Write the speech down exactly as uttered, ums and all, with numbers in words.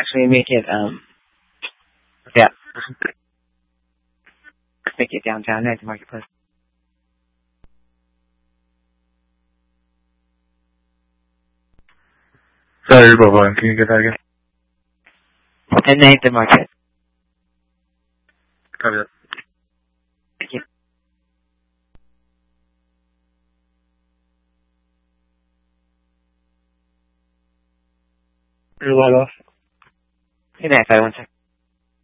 actually make it, um, yeah, make it downtown at the marketplace. Sorry, you're above line. Can you get that again? ten nine the market. Copy that. Thank you. You're log off. Good night, five one six.